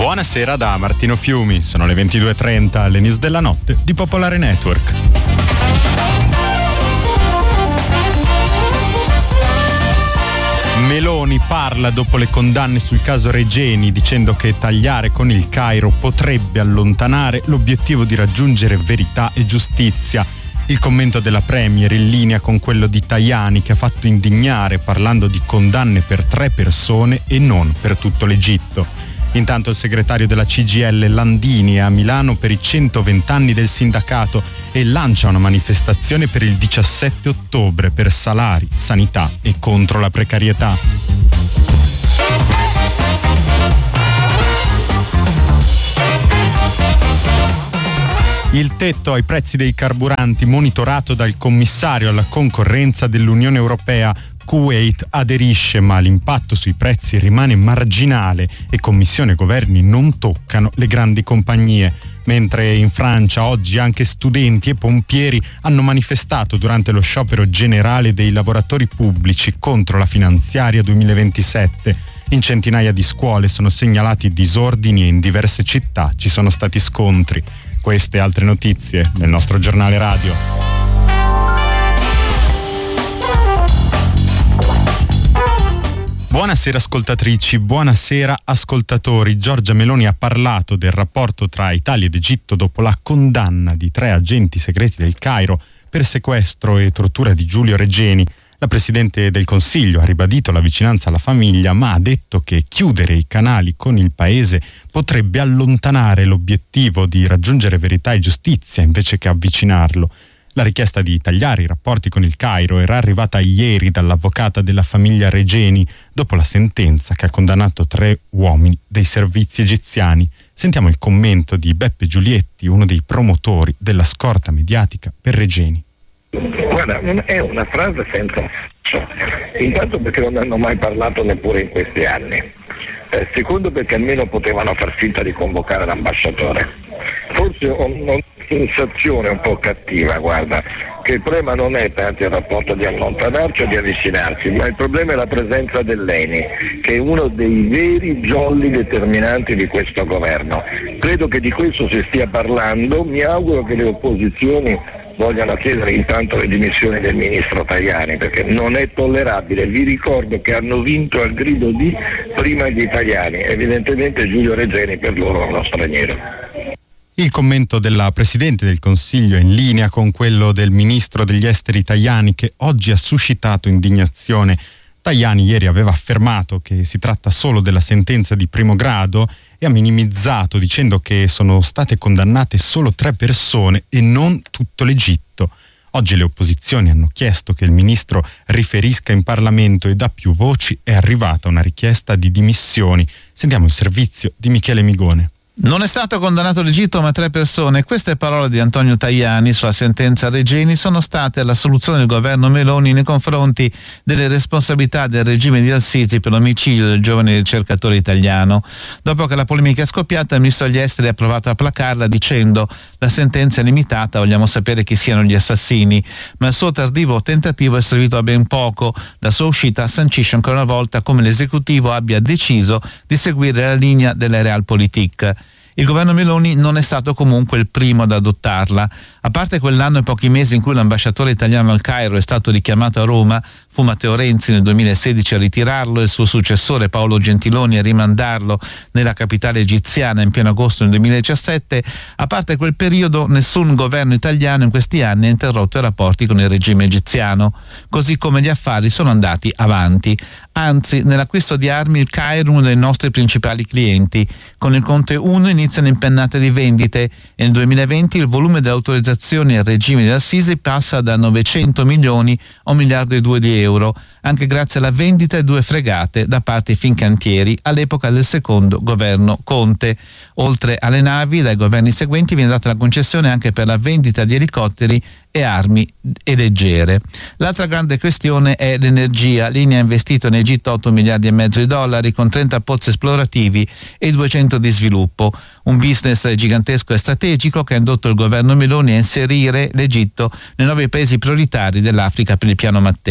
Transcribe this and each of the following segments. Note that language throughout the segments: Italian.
Buonasera da Martino Fiumi, sono le 22:30, le news della notte di Popolare Network. Meloni parla dopo le condanne sul caso Regeni, dicendo che tagliare con il Cairo potrebbe allontanare l'obiettivo di raggiungere verità e giustizia. Il commento della Premier in linea con quello di Tajani, che ha fatto indignare parlando di condanne per 3 persone e non per tutto l'Egitto. Intanto il segretario della CGIL Landini è a Milano per i 120 anni del sindacato e lancia una manifestazione per il 17 ottobre per salari, sanità e contro la precarietà. Il tetto ai prezzi dei carburanti monitorato dal commissario alla concorrenza dell'Unione Europea. Kuwait aderisce, ma l'impatto sui prezzi rimane marginale e Commissione e governi non toccano le grandi compagnie. Mentre in Francia oggi anche studenti e pompieri hanno manifestato durante lo sciopero generale dei lavoratori pubblici contro la finanziaria 2027. In centinaia di scuole sono segnalati disordini e in diverse città ci sono stati scontri. Queste e altre notizie nel nostro giornale radio. Buonasera ascoltatrici, buonasera ascoltatori. Giorgia Meloni ha parlato del rapporto tra Italia ed Egitto dopo la condanna di 3 agenti segreti del Cairo per sequestro e tortura di Giulio Regeni. La Presidente del Consiglio ha ribadito la vicinanza alla famiglia, ma ha detto che chiudere i canali con il paese potrebbe allontanare l'obiettivo di raggiungere verità e giustizia invece che avvicinarlo. La richiesta di tagliare i rapporti con il Cairo era arrivata ieri dall'avvocata della famiglia Regeni dopo la sentenza che ha condannato 3 uomini dei servizi egiziani. Sentiamo il commento di Beppe Giulietti, uno dei promotori della scorta mediatica per Regeni. Guarda, è una frase senza senso. Intanto perché non hanno mai parlato neppure in questi anni. Secondo perché almeno potevano far finta di convocare l'ambasciatore. Forse ho una sensazione un po' cattiva, guarda, che il problema non è tanto il rapporto di allontanarci o di avvicinarci, ma il problema è la presenza dell'ENI, che è uno dei veri jolly determinanti di questo governo. Credo che di questo si stia parlando, mi auguro che le opposizioni vogliano chiedere intanto le dimissioni del ministro Tajani, perché non è tollerabile. Vi ricordo che hanno vinto al grido di prima gli italiani, evidentemente Giulio Regeni per loro è uno straniero. Il commento della Presidente del Consiglio è in linea con quello del Ministro degli Esteri Tajani, che oggi ha suscitato indignazione. Tajani ieri aveva affermato che si tratta solo della sentenza di primo grado e ha minimizzato dicendo che sono state condannate solo 3 persone e non tutto l'Egitto. Oggi le opposizioni hanno chiesto che il ministro riferisca in Parlamento e da più voci è arrivata una richiesta di dimissioni. Sentiamo il servizio di Michele Migone. Non è stato condannato l'Egitto ma 3 persone. Queste parole di Antonio Tajani sulla sentenza Regeni sono state la soluzione del governo Meloni nei confronti delle responsabilità del regime di Al-Sisi per l'omicidio del giovane ricercatore italiano. Dopo che la polemica è scoppiata, il ministro degli esteri ha provato a placarla dicendo: la sentenza è limitata, vogliamo sapere chi siano gli assassini. Ma il suo tardivo tentativo è servito a ben poco. La sua uscita sancisce ancora una volta come l'esecutivo abbia deciso di seguire la linea della Realpolitik. Il governo Meloni non è stato comunque il primo ad adottarla. A parte quell'anno e pochi mesi in cui l'ambasciatore italiano al Cairo è stato richiamato a Roma, fu Matteo Renzi nel 2016 a ritirarlo e il suo successore Paolo Gentiloni a rimandarlo nella capitale egiziana in pieno agosto nel 2017, a parte quel periodo nessun governo italiano in questi anni ha interrotto i rapporti con il regime egiziano, così come gli affari sono andati avanti. Anzi, nell'acquisto di armi il Cairo è uno dei nostri principali clienti. Con il Conte 1 iniziano impennate di vendite e nel 2020 il volume delle autorizzazioni al regime di Al-Sisi passa da 900 milioni a 1,2 miliardi di euro, anche grazie alla vendita di 2 fregate da parte di Fincantieri all'epoca del secondo governo Conte. Oltre alle navi, dai governi seguenti viene data la concessione anche per la vendita di elicotteri e armi leggere. L'altra grande questione è l'energia. L'INI ha investito in Egitto 8 miliardi e mezzo di dollari con 30 pozzi esplorativi e 200 di sviluppo. Un business gigantesco e strategico che ha indotto il governo Meloni a inserire l'Egitto nei 9 paesi prioritari dell'Africa per il piano Mattei.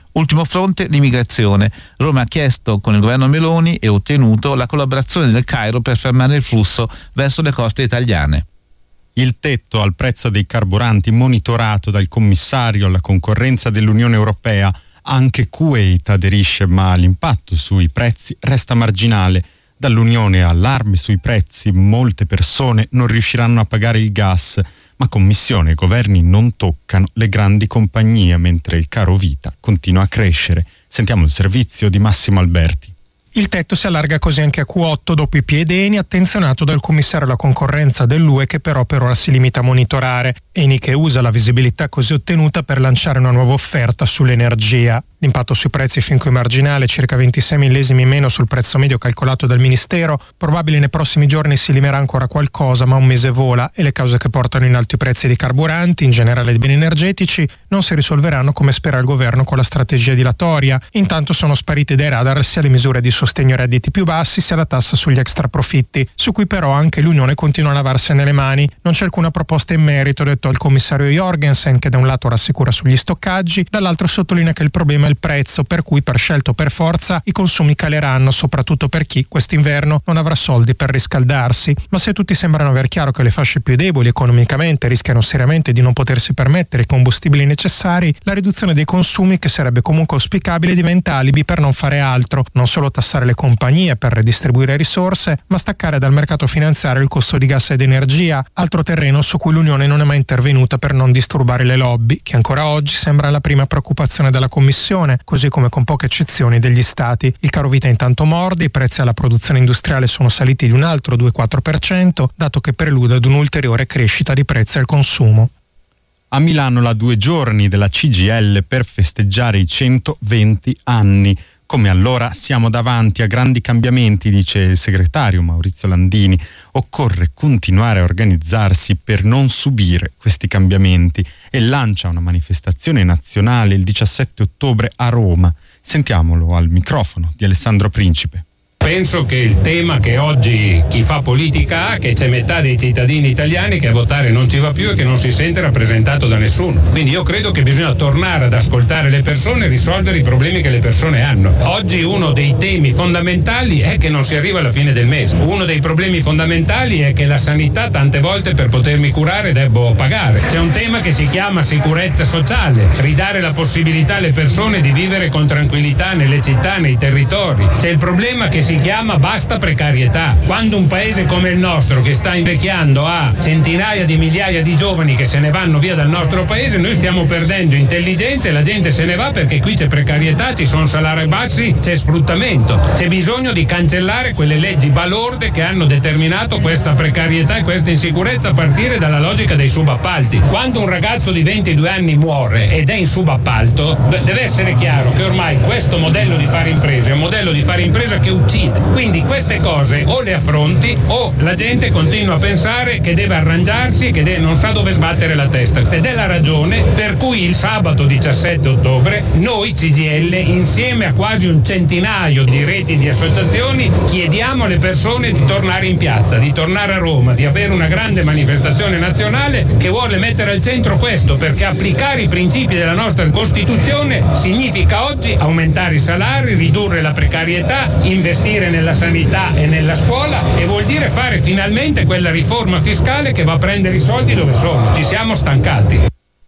Ultimo fronte, l'immigrazione. Roma ha chiesto con il governo Meloni e ottenuto la collaborazione del Cairo per fermare il flusso verso le coste italiane. Il tetto al prezzo dei carburanti monitorato dal commissario alla concorrenza dell'Unione Europea. Anche Kuwait aderisce, ma l'impatto sui prezzi resta marginale. Dall'Unione allarme sui prezzi, molte persone non riusciranno a pagare il gas, ma Commissione e governi non toccano le grandi compagnie, mentre il caro vita continua a crescere. Sentiamo il servizio di Massimo Alberti. Il tetto si allarga così anche a Q8 dopo i piedeni attenzionato dal commissario alla concorrenza dell'UE, che però per ora si limita a monitorare. Eni che usa la visibilità così ottenuta per lanciare una nuova offerta sull'energia. L'impatto sui prezzi è fin qui marginale, circa 26 millesimi in meno sul prezzo medio calcolato dal Ministero. Probabile nei prossimi giorni si limerà ancora qualcosa, ma un mese vola e le cause che portano in alto i prezzi dei carburanti, in generale dei beni energetici, non si risolveranno come spera il governo con la strategia dilatoria. Intanto sono sparite dai radar sia le misure di sostegno ai redditi più bassi sia la tassa sugli extraprofitti, su cui però anche l'Unione continua a lavarsene le mani. Non c'è alcuna proposta in merito, detto al commissario Jorgensen, che da un lato rassicura sugli stoccaggi, dall'altro sottolinea che il problema è il prezzo, per cui per scelta o per forza i consumi caleranno, soprattutto per chi quest'inverno non avrà soldi per riscaldarsi. Ma se tutti sembrano aver chiaro che le fasce più deboli economicamente rischiano seriamente di non potersi permettere i combustibili necessari, la riduzione dei consumi, che sarebbe comunque auspicabile, diventa alibi per non fare altro, non solo tassare le compagnie per redistribuire risorse, ma staccare dal mercato finanziario il costo di gas ed energia, altro terreno su cui l'Unione non è mai intervenuta per non disturbare le lobby, che ancora oggi sembra la prima preoccupazione della Commissione, così come con poche eccezioni degli stati. Il caro vita intanto morde, i prezzi alla produzione industriale sono saliti di un altro 2,4%, dato che prelude ad un'ulteriore crescita di prezzi al consumo. A Milano la 2 giorni della CGIL per festeggiare i 120 anni. Come allora siamo davanti a grandi cambiamenti, dice il segretario Maurizio Landini. Occorre continuare a organizzarsi per non subire questi cambiamenti e lancia una manifestazione nazionale il 17 ottobre a Roma. Sentiamolo al microfono di Alessandro Principe. Penso che il tema che oggi chi fa politica ha, che c'è metà dei cittadini italiani che a votare non ci va più e che non si sente rappresentato da nessuno. Quindi io credo che bisogna tornare ad ascoltare le persone e risolvere i problemi che le persone hanno. Oggi uno dei temi fondamentali è che non si arriva alla fine del mese. Uno dei problemi fondamentali è che la sanità tante volte per potermi curare devo pagare. C'è un tema che si chiama sicurezza sociale, ridare la possibilità alle persone di vivere con tranquillità nelle città, nei territori. C'è il problema che si chiama basta precarietà. Quando un paese come il nostro, che sta invecchiando, ha centinaia di migliaia di giovani che se ne vanno via dal nostro paese, noi stiamo perdendo intelligenza e la gente se ne va perché qui c'è precarietà, ci sono salari bassi, c'è sfruttamento. C'è bisogno di cancellare quelle leggi balorde che hanno determinato questa precarietà e questa insicurezza, a partire dalla logica dei subappalti. Quando un ragazzo di 22 anni muore ed è in subappalto, deve essere chiaro che ormai questo modello di fare impresa è un modello di fare impresa che uccide. Quindi queste cose o le affronti o la gente continua a pensare che deve arrangiarsi e che non sa dove sbattere la testa. Ed è la ragione per cui il sabato 17 ottobre noi CGIL, insieme a quasi un centinaio di reti di associazioni, chiediamo alle persone di tornare in piazza, di tornare a Roma, di avere una grande manifestazione nazionale che vuole mettere al centro questo, perché applicare i principi della nostra Costituzione significa oggi aumentare i salari, ridurre la precarietà, investire nella sanità e nella scuola, e vuol dire fare finalmente quella riforma fiscale che va a prendere i soldi dove sono. Ci siamo stancati.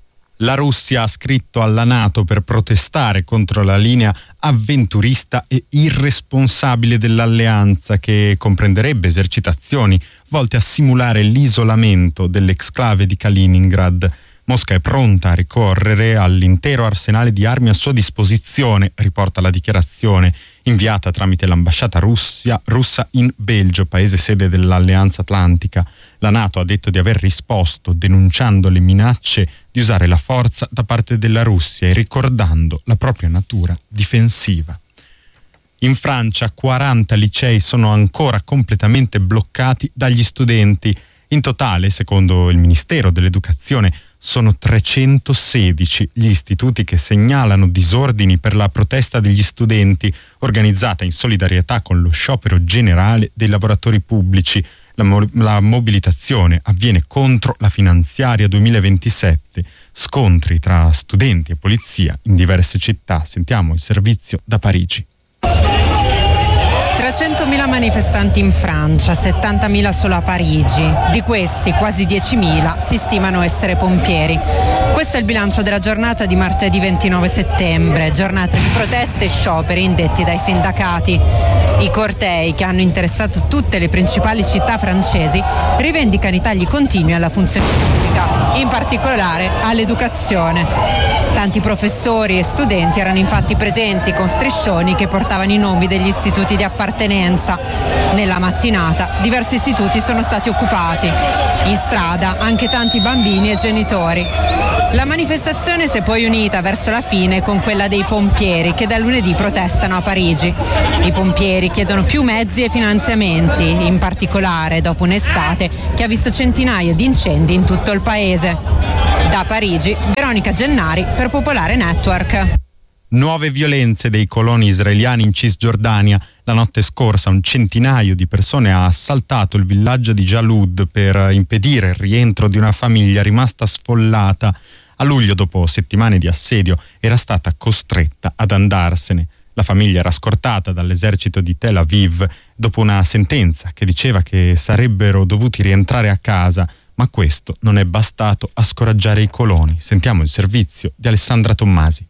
La Russia ha scritto alla NATO per protestare contro la linea avventurista e irresponsabile dell'alleanza, che comprenderebbe esercitazioni volte a simulare l'isolamento dell'exclave di Kaliningrad. Mosca è pronta a ricorrere all'intero arsenale di armi a sua disposizione, riporta la dichiarazione inviata tramite l'ambasciata russa in Belgio, paese sede dell'Alleanza Atlantica. La NATO ha detto di aver risposto denunciando le minacce di usare la forza da parte della Russia e ricordando la propria natura difensiva. In Francia 40 licei sono ancora completamente bloccati dagli studenti. In totale, secondo il Ministero dell'Educazione, sono 316 gli istituti che segnalano disordini per la protesta degli studenti, organizzata in solidarietà con lo sciopero generale dei lavoratori pubblici. La mobilitazione avviene contro la finanziaria 2027, scontri tra studenti e polizia in diverse città. Sentiamo il servizio da Parigi. 300.000 manifestanti in Francia, 70.000 solo a Parigi. Di questi quasi 10.000 si stimano essere pompieri. Questo è il bilancio della giornata di martedì 29 settembre, giornata di proteste e scioperi indetti dai sindacati. I cortei, che hanno interessato tutte le principali città francesi, rivendicano i tagli continui alla funzione pubblica, in particolare all'educazione. Tanti professori e studenti erano infatti presenti con striscioni che portavano i nomi degli istituti di appartenenza. Nella mattinata diversi istituti sono stati occupati. In strada anche tanti bambini e genitori. La manifestazione si è poi unita verso la fine con quella dei pompieri che da lunedì protestano a Parigi. I pompieri chiedono più mezzi e finanziamenti, in particolare dopo un'estate che ha visto centinaia di incendi in tutto il paese. Da Parigi, Veronica Gennari per Popolare Network. Nuove violenze dei coloni israeliani in Cisgiordania. La notte scorsa un centinaio di persone ha assaltato il villaggio di Jalud per impedire il rientro di una famiglia rimasta sfollata. A luglio, dopo settimane di assedio, era stata costretta ad andarsene. La famiglia era scortata dall'esercito di Tel Aviv dopo una sentenza che diceva che sarebbero dovuti rientrare a casa, ma questo non è bastato a scoraggiare i coloni. Sentiamo il servizio di Alessandra Tommasi.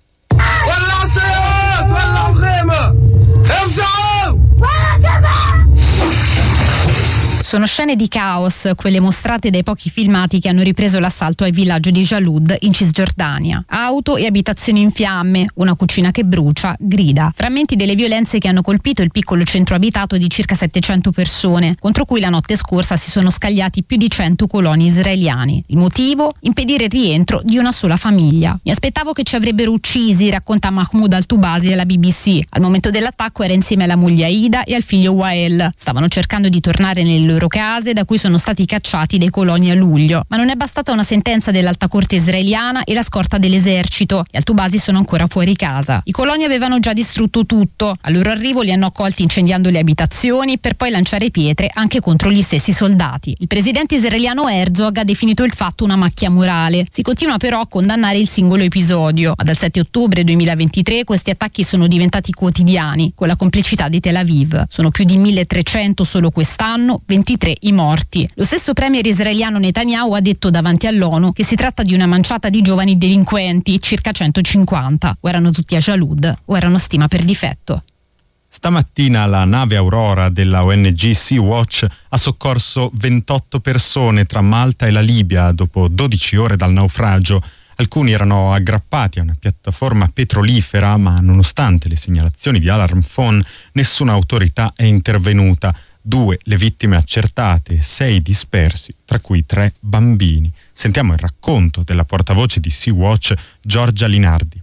Sono scene di caos, quelle mostrate dai pochi filmati che hanno ripreso l'assalto al villaggio di Jalud in Cisgiordania. Auto e abitazioni in fiamme, una cucina che brucia, grida. Frammenti delle violenze che hanno colpito il piccolo centro abitato di circa 700 persone, contro cui la notte scorsa si sono scagliati più di 100 coloni israeliani. Il motivo? Impedire il rientro di una sola famiglia. Mi aspettavo che ci avrebbero uccisi, racconta Mahmoud Al-Tubasi alla BBC. Al momento dell'attacco era insieme alla moglie Aida e al figlio Wael. Stavano cercando di tornare nelle loro case da cui sono stati cacciati dai coloni a luglio, ma non è bastata una sentenza dell'Alta Corte israeliana e la scorta dell'esercito. Gli Al-Tubasi sono ancora fuori casa. I coloni avevano già distrutto tutto. Al loro arrivo li hanno accolti incendiando le abitazioni per poi lanciare pietre anche contro gli stessi soldati. Il presidente israeliano Herzog ha definito il fatto una macchia morale. Si continua però a condannare il singolo episodio, ma dal 7 ottobre 2023 questi attacchi sono diventati quotidiani con la complicità di Tel Aviv. Sono più di 1300 solo quest'anno, 23 i morti. Lo stesso premier israeliano Netanyahu ha detto davanti all'ONU che si tratta di una manciata di giovani delinquenti, circa 150. O erano tutti a Jalud o erano stima per difetto. Stamattina la nave Aurora della ONG Sea-Watch ha soccorso 28 persone tra Malta e la Libia dopo 12 ore dal naufragio. Alcuni erano aggrappati a una piattaforma petrolifera, ma nonostante le segnalazioni di Alarm Phone, nessuna autorità è intervenuta. 2 le vittime accertate, 6 dispersi, tra cui 3 bambini. Sentiamo il racconto della portavoce di Sea-Watch, Giorgia Linardi.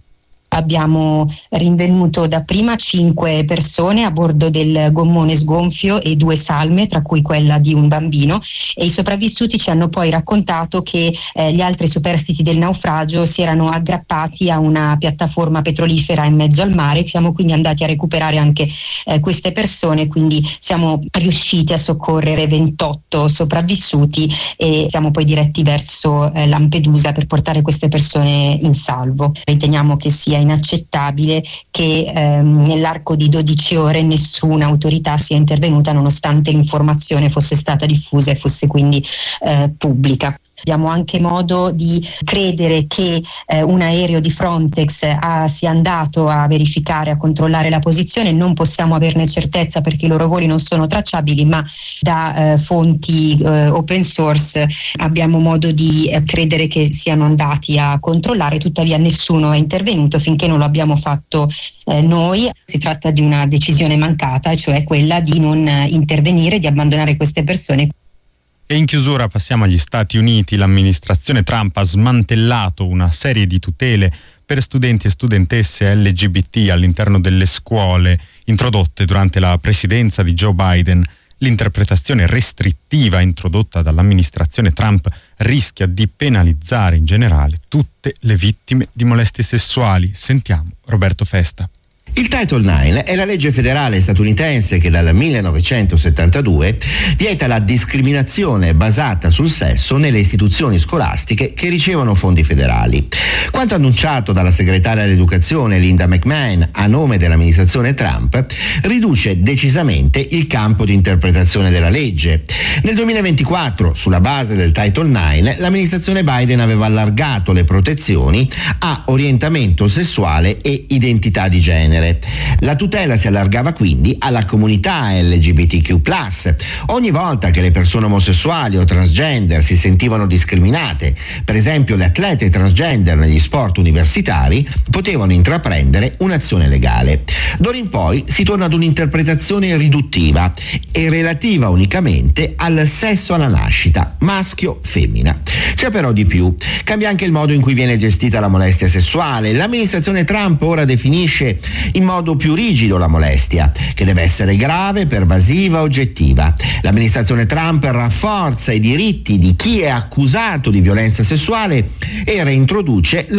Abbiamo rinvenuto dapprima 5 persone a bordo del gommone sgonfio e 2 salme, tra cui quella di un bambino, e i sopravvissuti ci hanno poi raccontato che gli altri superstiti del naufragio si erano aggrappati a una piattaforma petrolifera in mezzo al mare. Siamo quindi andati a recuperare anche queste persone, quindi siamo riusciti a soccorrere 28 sopravvissuti e siamo poi diretti verso Lampedusa per portare queste persone in salvo. Riteniamo che sia inaccettabile che nell'arco di 12 ore nessuna autorità sia intervenuta nonostante l'informazione fosse stata diffusa e fosse quindi pubblica. Abbiamo anche modo di credere che un aereo di Frontex sia andato a verificare, a controllare la posizione. Non possiamo averne certezza perché i loro voli non sono tracciabili, ma da fonti open source abbiamo modo di credere che siano andati a controllare. Tuttavia nessuno è intervenuto finché non lo abbiamo fatto noi. Si tratta di una decisione mancata, cioè quella di non intervenire, di abbandonare queste persone. E in chiusura passiamo agli Stati Uniti. L'amministrazione Trump ha smantellato una serie di tutele per studenti e studentesse LGBT all'interno delle scuole introdotte durante la presidenza di Joe Biden. L'interpretazione restrittiva introdotta dall'amministrazione Trump rischia di penalizzare in generale tutte le vittime di molestie sessuali. Sentiamo Roberto Festa. Il Title IX è la legge federale statunitense che dal 1972 vieta la discriminazione basata sul sesso nelle istituzioni scolastiche che ricevono fondi federali. Quanto annunciato dalla segretaria dell'educazione Linda McMahon a nome dell'amministrazione Trump riduce decisamente il campo di interpretazione della legge. Nel 2024, sulla base del Title IX, l'amministrazione Biden aveva allargato le protezioni a orientamento sessuale e identità di genere. La tutela si allargava quindi alla comunità LGBTQ+. Ogni volta che le persone omosessuali o transgender si sentivano discriminate, per esempio le atlete transgender negli sport universitari, potevano intraprendere un'azione legale. D'ora in poi si torna ad un'interpretazione riduttiva e relativa unicamente al sesso alla nascita, maschio-femmina. C'è però di più. Cambia anche il modo in cui viene gestita la molestia sessuale. L'amministrazione Trump ora definisce in modo più rigido la molestia, che deve essere grave, pervasiva, oggettiva. L'amministrazione Trump rafforza i diritti di chi è accusato di violenza sessuale e reintroduce